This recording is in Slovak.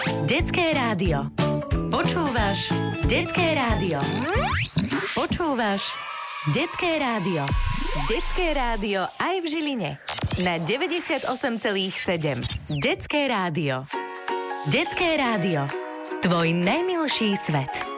Detské rádio. Počúvaš Detské rádio. Počúvaš Detské rádio. Detské rádio aj v Žiline. Na 98,7. Detské rádio. Detské rádio. Tvoj najmilší svet.